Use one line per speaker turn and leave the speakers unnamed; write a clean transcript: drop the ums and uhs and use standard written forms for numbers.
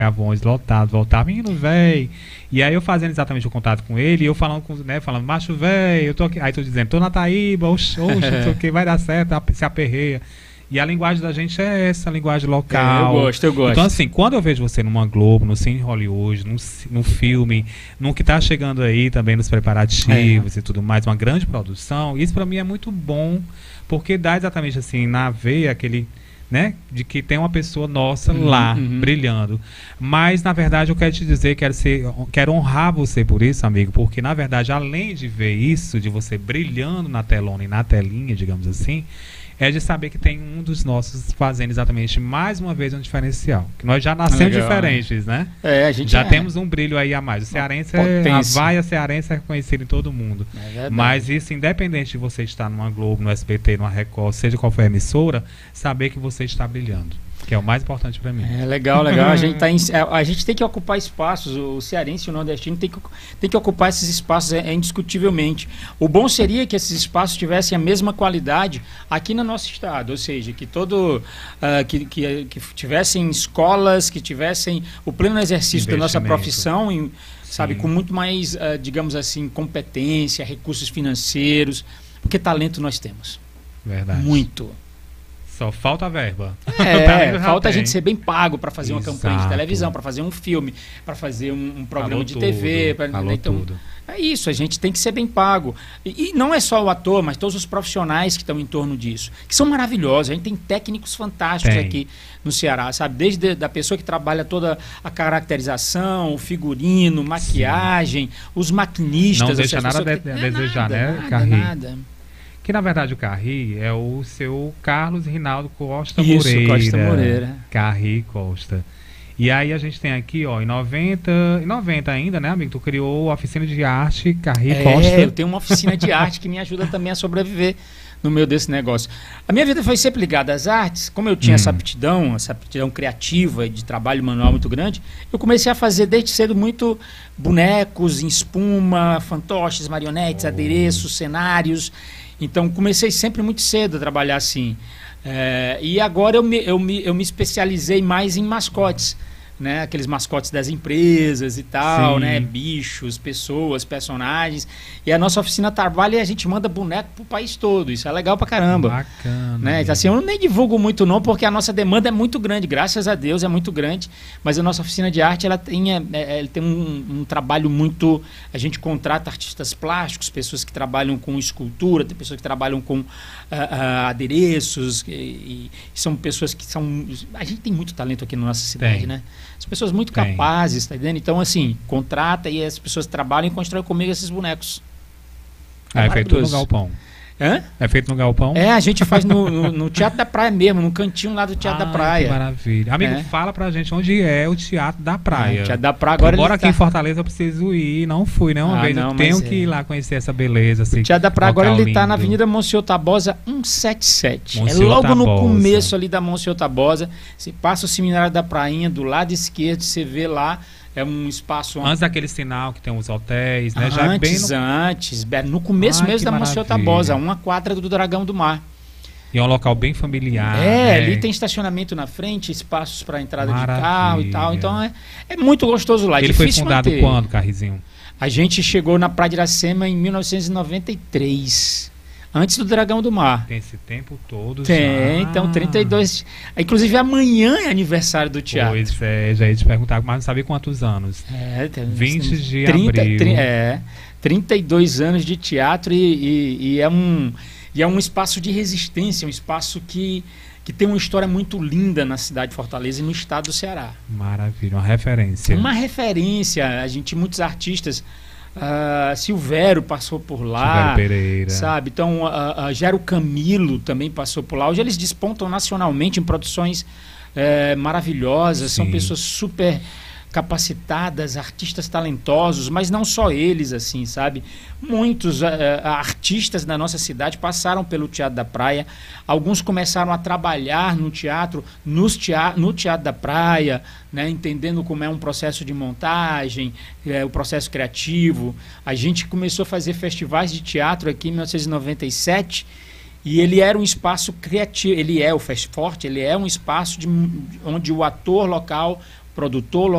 Pavões lotado, voltava, menino velho. E aí eu fazendo exatamente o contato com ele, e eu falando, falando, macho velho, eu tô aqui. Aí tô dizendo, tô na Taíba, oxe, não sei o que, vai dar certo, se aperreia. E a linguagem da gente é essa, a linguagem local.
Eu gosto.
Então, assim, quando eu vejo você numa Globo, no Cine Hollywood, num filme, no que tá chegando aí também nos preparativos e tudo mais, uma grande produção, isso pra mim é muito bom, porque dá exatamente assim, na veia, aquele... né? De que tem uma pessoa nossa lá, brilhando. Mas, na verdade, eu quero te dizer, quero honrar você por isso, amigo, porque, na verdade, além de ver isso, de você brilhando na telona e na telinha, digamos assim, é de saber que tem um dos nossos fazendo exatamente, mais uma vez, um diferencial. Que nós já nascemos diferentes, né?
A gente
já temos um brilho aí a mais. O cearense, a vaia cearense é reconhecida em todo mundo. Mas isso, independente de você estar numa Globo, no SBT, numa Record, seja qual for a emissora, saber que você está brilhando. Que é o mais importante para mim.
Legal. A gente tem que ocupar espaços. O cearense e o nordestino tem que ocupar esses espaços, indiscutivelmente. O bom seria que esses espaços tivessem a mesma qualidade aqui no nosso estado, ou seja, que que tivessem escolas, que tivessem o pleno exercício da nossa profissão, sabe, com muito mais, digamos assim, competência, recursos financeiros, porque talento nós temos.
Verdade.
Muito.
Só falta a verba.
Falta a gente ser bem pago para fazer uma campanha de televisão, para fazer um filme, para fazer um programa de TV. Então, é isso, a gente tem que ser bem pago. E não é só o ator, mas todos os profissionais que estão em torno disso, que são maravilhosos. A gente tem técnicos fantásticos aqui no Ceará, sabe? Desde a pessoa que trabalha toda a caracterização, o figurino, maquiagem, os maquinistas.
Não deixa nada a desejar, né, Carri?
Nada.
Que, na verdade, o Carri é o seu Carlos Rinaldo Costa
Moreira.
Carri Costa. E aí a gente tem aqui, ó, em 90 ainda, né, amigo? Tu criou a oficina de arte Carri Costa.
Eu tenho uma oficina de arte que me ajuda também a sobreviver no meio desse negócio. A minha vida foi sempre ligada às artes. Como eu tinha essa aptidão criativa e de trabalho manual muito grande, eu comecei a fazer desde cedo muito bonecos em espuma, fantoches, marionetes, adereços, cenários. Então, comecei sempre muito cedo a trabalhar assim. E agora eu me especializei mais em mascotes, né? Aqueles mascotes das empresas e tal, né? Bichos, pessoas, personagens. E a nossa oficina trabalha e a gente manda boneco pro país todo. Isso é legal pra caramba.
Bacana.
Né? Então, assim, eu nem divulgo muito não, porque a nossa demanda é muito grande. Graças a Deus é muito grande. Mas a nossa oficina de arte, ela tem um trabalho muito... A gente contrata artistas plásticos, pessoas que trabalham com escultura, tem pessoas que trabalham com adereços. E são pessoas que são... A gente tem muito talento aqui na nossa cidade, né? São pessoas muito capazes, tá entendendo? Então, assim, contrata e as pessoas trabalham e constroem comigo esses bonecos.
É feito no galpão. É feito no galpão?
A gente faz no Teatro da Praia mesmo, no cantinho lá do Teatro da Praia.
Que maravilha. Amigo, fala pra gente onde é o Teatro da Praia.
O Teatro da Praia agora.
Embora aqui em Fortaleza eu preciso ir, não fui nenhuma vez. Eu tenho que ir lá conhecer essa beleza.
O Teatro da Praia agora ele tá na Avenida Monsenhor Tabosa 177. Logo no começo ali da Monsenhor Tabosa. Você passa o Seminário da Prainha, do lado esquerdo, você vê lá. É um espaço...
Antes daquele sinal que tem os hotéis, né?
Antes. No começo mesmo da Monsenhor Tabosa, uma quadra do Dragão do Mar.
E é um local bem familiar.
Ali tem estacionamento na frente, espaços para entrada de carro e tal. Então é muito gostoso lá.
Ele foi fundado quando, Carrizinho?
A gente chegou na Praia de Iracema em 1993. Antes do Dragão do Mar.
Tem esse tempo todo.
Então 32. Inclusive amanhã é aniversário do teatro.
Pois já ia te perguntar, mas não sabia quantos anos. 20 de abril.
32 anos de teatro e é um espaço de resistência, um espaço que tem uma história muito linda na cidade de Fortaleza e no estado do Ceará.
Maravilha, uma referência.
Muitos artistas. Silvério passou por lá,
Silvério Pereira,
sabe? Então, Gero Camilo também passou por lá. Hoje eles despontam nacionalmente em produções maravilhosas. São pessoas super capacitadas, artistas talentosos, mas não só eles, assim, sabe? Muitos artistas da nossa cidade passaram pelo Teatro da Praia. Alguns começaram a trabalhar no teatro, no Teatro da Praia, né? Entendendo como é um processo de montagem, o processo criativo. A gente começou a fazer festivais de teatro aqui em 1997 e ele era um espaço criativo. Ele é o Festforte, ele é um espaço onde o ator local, produtor,